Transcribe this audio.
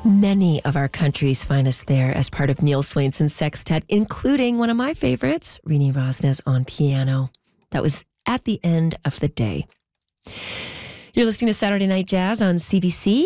Many of our country's finest there as part of Neil Swainson's sextet, including one of my favorites, Rini Rosnes on piano. That was At the End of the Day. You're listening to Saturday Night Jazz on CBC.